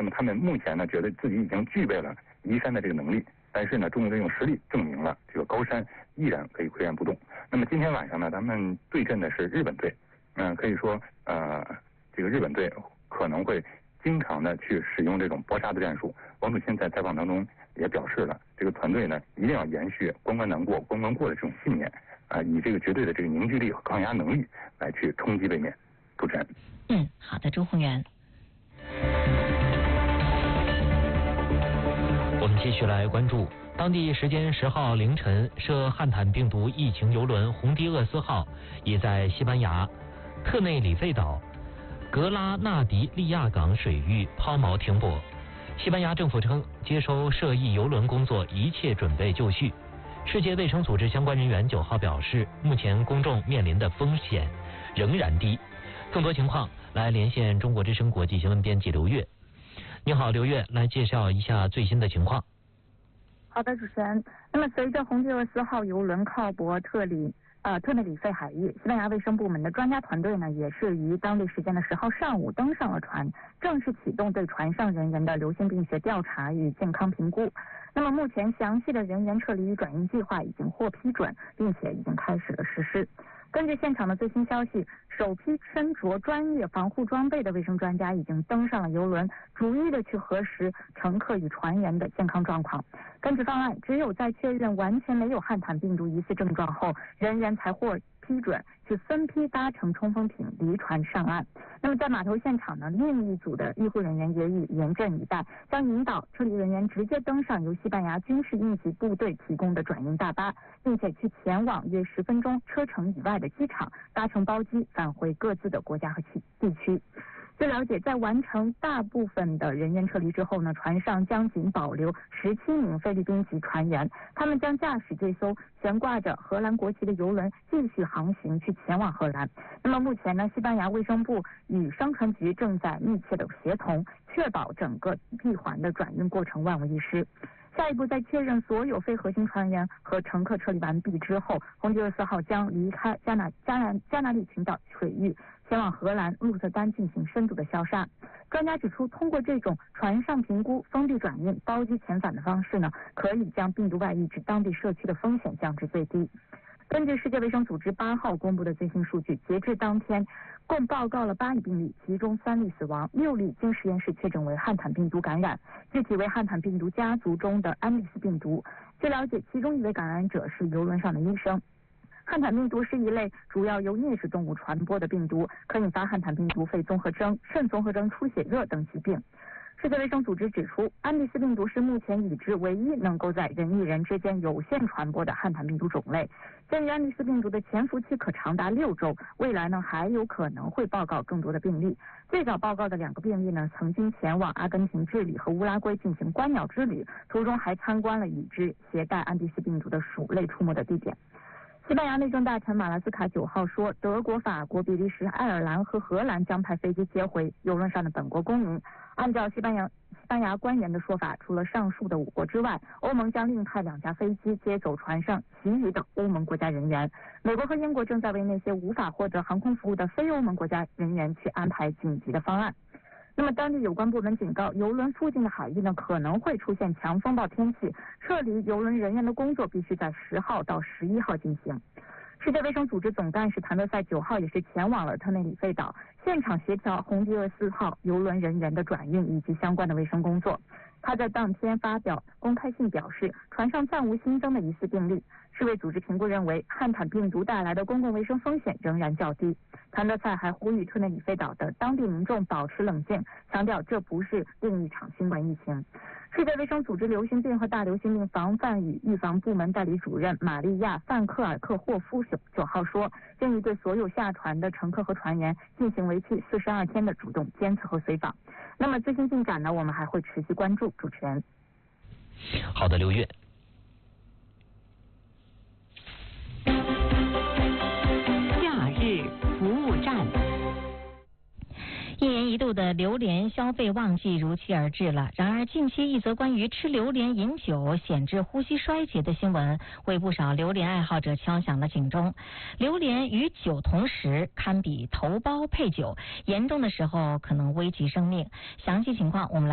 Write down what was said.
那么他们目前呢，觉得自己已经具备了移山的这个能力，但是呢，中国队用实力证明了这个高山依然可以岿然不动。那么今天晚上呢，咱们对阵的是日本队，可以说这个日本队可能会经常的去使用这种搏杀的战术。王楚钦在采访当中也表示了，这个团队呢一定要延续关关难过关关过的这种信念，以这个绝对的这个凝聚力和抗压能力来去冲击对面。主持人。 好的，朱宏元。 我们继续来关注当地时间10号凌晨，涉汉坦病毒疫情邮轮红迪厄斯号已在西班牙特内里费岛格拉纳迪利亚港水域抛锚停泊。西班牙政府称，接收涉疫邮轮工作一切准备就绪。世界卫生组织相关人员9号表示，目前公众面临的风险仍然低。更多情况来连线中国之声国际新闻编辑刘月。你好，刘月，来介绍一下最新的情况。 好的，主持人。那么随着红迪厄斯号邮轮靠泊特内里费海域，西班牙卫生部门的专家团队呢，也是于当地时间的10号上午登上了船，正式启动对船上人员的流行病学调查与健康评估。那么目前详细的人员撤离与转运计划已经获批准，并且已经开始了实施。根据现场的最新消息，首批身着专业防护装备的卫生专家已经登上了邮轮，逐一的去核实乘客与船员的健康状况。根据方案，只有在确认完全没有汉坦病毒疑似症状后，人员才获批准去分批搭乘冲锋艇离船上岸。那么在码头现场呢，另一组的医护人员也已严阵以待，将引导撤离人员直接登上由西班牙军事应急部队提供的转运大巴，并且去前往约10分钟车程以外的机场，搭乘包机返回各自的国家和地区。据了解，在完成大部分的人员撤离之后呢，船上将仅保留17名菲律宾籍船员，他们将驾驶这艘悬挂着荷兰国旗的邮轮继续航行去前往荷兰。那么目前呢，西班牙卫生部与商船局正在密切的协同，确保整个闭环的转运过程万无一失。下一步，在确认所有非核心船员和乘客撤离完毕之后，红迪厄斯号将离开加那利群岛水域，前往荷兰鹿特丹进行深度的消杀。专家指出，通过这种船上评估、封闭转运、包机遣返的方式呢，可以将病毒外溢至当地社区的风险降至最低。根据世界卫生组织8号公布的最新数据，截至当天，共报告了8例病例，其中3例死亡，6例经实验室确诊为汉坦病毒感染，具体为汉坦病毒家族中的安利斯病毒。据了解，其中一位感染者是邮轮上的医生。汉坦病毒是一类主要由啮齿动物传播的病毒，可引发汉坦病毒肺综合征、肾综合征、出血热等疾病。世界卫生组织指出，安利斯病毒是目前已知唯一能够在人与人之间有限传播的汉坦病毒种类。鉴于安利斯病毒的潜伏期可长达6周，未来呢还有可能会报告更多的病例。最早报告的2个病例呢，曾经前往阿根廷、智利和乌拉圭进行观鸟之旅，途中还参观了已知携带安利斯病毒的鼠类出没的地点。西班牙内政大臣马拉斯卡9号说，德国、法国、比利时、爱尔兰和荷兰将派飞机接回邮轮上的本国公民。按照西班牙官员的说法，除了上述的5国之外，欧盟将另派2架飞机接走船上其余的欧盟国家人员。美国和英国正在为那些无法获得航空服务的非欧盟国家人员去安排紧急的方案。那么当地有关部门警告，邮轮附近的海域呢可能会出现强风暴天气，撤离邮轮人员的工作必须在10号到11号进行。世界卫生组织总干事谭德赛9号也是前往了特内里费岛，现场协调红迪厄斯号邮轮人员的转运以及相关的卫生工作。他在当天发表公开信表示，船上暂无新增的疑似病例。世卫组织评估认为，汉坦病毒带来的公共卫生风险仍然较低。谭德赛还呼吁特内里费岛的当地民众保持冷静，强调这不是另一场新冠疫情。世界卫生组织流行病和大流行病防范与预防部门代理主任玛利亚·范克尔克霍夫9号说，建议对所有下船的乘客和船员进行为期42天的主动监测和随访。那么最新进展呢，我们还会持续关注。主持人。 好的，刘月。 假日服务站。1年1度的榴莲消费旺季如期而至了。然而，近期一则关于吃榴莲饮酒显致呼吸衰竭的新闻，为不少榴莲爱好者敲响了警钟。榴莲与酒同食，堪比头孢配酒，严重的时候可能危及生命。详细情况我们来